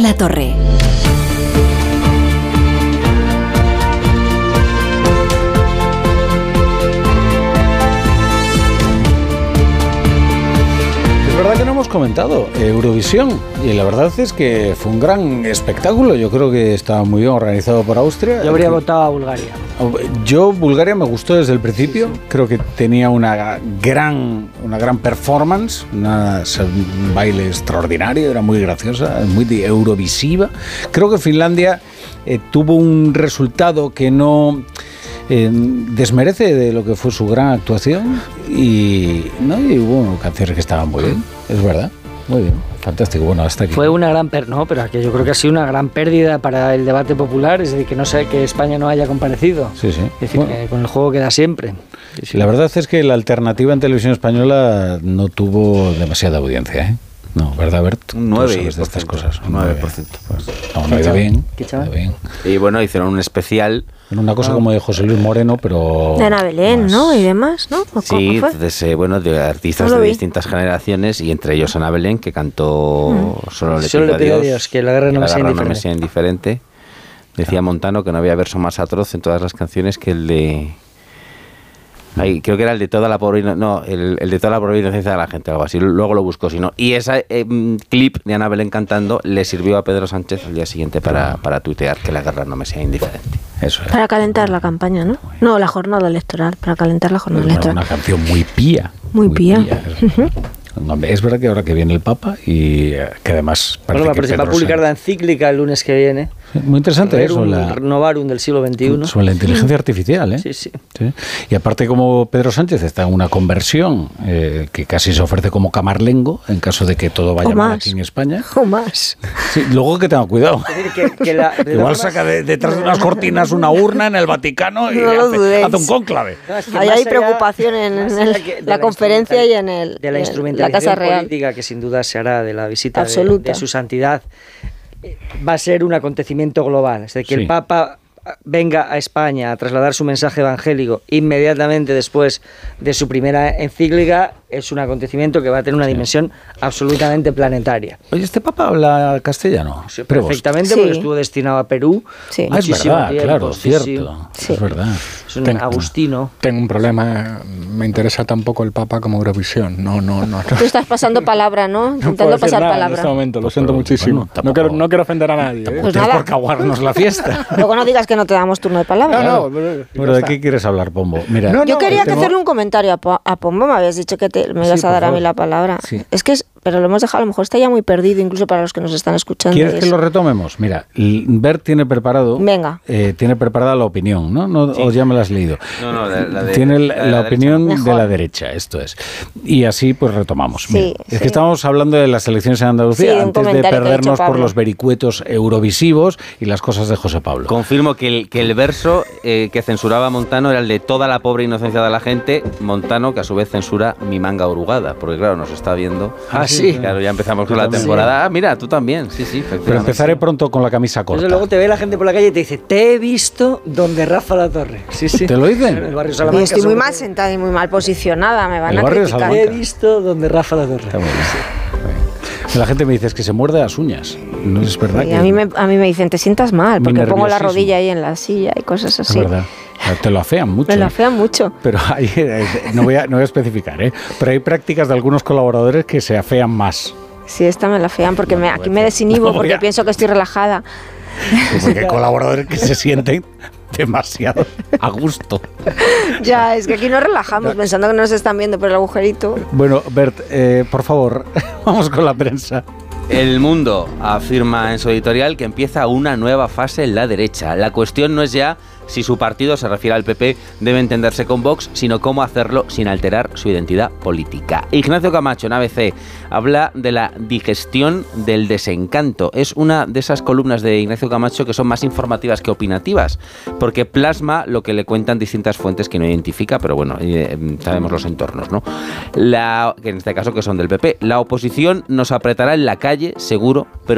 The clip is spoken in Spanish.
Latorre. Es verdad que no hemos comentado Eurovisión y la verdad es que fue un gran espectáculo. Yo creo que estaba muy bien organizado por Austria. Yo habría votado a Bulgaria. Bulgaria me gustó desde el principio. Creo que tenía una gran performance, un baile extraordinario, era muy graciosa, muy eurovisiva. Creo que Finlandia tuvo un resultado que no desmerece de lo que fue su gran actuación y hubo canciones que estaban muy bien, es verdad, muy bien, fantástico. Bueno, hasta aquí. Fue una gran pero que yo creo que ha sido una gran pérdida para el debate popular, es decir, que España no haya comparecido. Sí. Es decir, que con el juego queda siempre. Sí. La verdad es que la alternativa en televisión española no tuvo demasiada audiencia, ¿eh? No, ¿verdad, Bert? Un 9% de estas cosas. Un 9%. Pues, no ha ido bien. Y bueno, hicieron un especial. En una cosa como de José Luis Moreno, pero... De Ana Belén, más... ¿no? Y demás, ¿no? Sí, de artistas de distintas generaciones, y entre ellos Ana Belén, que cantó Solo le pido a Dios, que la guerra no me sea indiferente. Decía Montano que no había verso más atroz en todas las canciones que el de... creo que era el de toda la pobre el de toda la pobre inocencia de la gente, algo así. Luego lo busco, si no. Y ese clip de Ana Belén cantando le sirvió a Pedro Sánchez al día siguiente para tuitear que la guerra no me sea indiferente. Eso es. Para calentar la campaña, ¿no? No, la jornada electoral, para calentar la jornada electoral. Una canción muy pía. Muy pía. Es verdad que ahora que viene el Papa y que además... Bueno, va a publicar la encíclica el lunes que viene. Muy interesante eso. Un Novarum del siglo XXI. Sobre la inteligencia artificial, ¿eh? Sí. Y aparte, como Pedro Sánchez está en una conversión que casi se ofrece como camarlengo en caso de que todo vaya mal aquí en España. O más. Sí, luego que tenga cuidado. Igual saca detrás de unas cortinas una urna en el Vaticano y hace un cónclave. Ahí hay preocupación en la conferencia y en la Casa Real. Política que sin duda se hará de la visita de su santidad. Va a ser un acontecimiento global, es decir, que el Papa venga a España a trasladar su mensaje evangélico inmediatamente después de su primera encíclica es un acontecimiento que va a tener una dimensión absolutamente planetaria. Oye, ¿este Papa habla castellano? Sí, perfectamente, porque estuvo destinado a Perú. Sí. Es verdad, tiempo. Claro, cierto. Sí. Es verdad. Es un agustino. Tengo un problema, me interesa tampoco el Papa como Eurovisión. No. Tú estás pasando palabra, ¿no? Intentando pasar palabra. En este momento, lo siento muchísimo. Bueno, no quiero ofender a nadie. Pues nada. Por caguarnos la fiesta. Luego no digas que no te damos turno de palabra. Pero ¿de qué quieres hablar, Pombo? Mira, yo quería hacerle un comentario a Pombo. Me habías dicho que me ibas a dar a mí la palabra. Sí. Pero lo hemos dejado, a lo mejor está ya muy perdido, incluso para los que nos están escuchando. ¿Quieres que lo retomemos? Mira, Bert tiene preparado. Venga. Tiene preparada la opinión, ¿no? O ya me la has leído. Tiene la opinión de la derecha, esto es. Y así pues retomamos. Mira, es que estábamos hablando de las elecciones en Andalucía antes de perdernos por los vericuetos eurovisivos y las cosas de José Pablo. Confirmo que el verso que censuraba Montano era el de toda la pobre inocencia de la gente. Montano, que a su vez censura Mi manga orugada, porque claro, nos está viendo. Sí. Claro, ya empezamos con la temporada. Ah, mira, tú también. Sí, pero empezaré pronto con la camisa corta. Entonces luego te ve la gente por la calle y te dice, te he visto donde Rafa La Torre. Sí. ¿Te lo dicen? En el barrio Salamanca. Y estoy muy mal sentada y muy mal posicionada. Me van a criticar. Te he visto donde Rafa La Torre. Está muy bien. La gente me dice, es que se muerde las uñas. No es verdad. A mí me dicen, te sientas mal, porque pongo la rodilla ahí en la silla y cosas así. Es verdad. Te lo afean mucho. Me lo afean mucho. Pero no voy a especificar, pero hay prácticas de algunos colaboradores que se afean más. Sí, esta me la afean porque aquí me desinhibo porque pienso que estoy relajada. Porque hay colaboradores que se sienten demasiado a gusto. Ya, es que aquí nos relajamos pensando que no nos están viendo por el agujerito. Bueno, Bert, por favor, vamos con la prensa. El Mundo afirma en su editorial que empieza una nueva fase en la derecha. La cuestión no es ya si su partido, se refiere al PP, debe entenderse con Vox, sino cómo hacerlo sin alterar su identidad política. Ignacio Camacho en ABC habla de la digestión del desencanto. Es una de esas columnas de Ignacio Camacho que son más informativas que opinativas, porque plasma lo que le cuentan distintas fuentes que no identifica, pero bueno, sabemos los entornos, ¿no? Que en este caso que son del PP. La oposición nos apretará en la calle, seguro, pero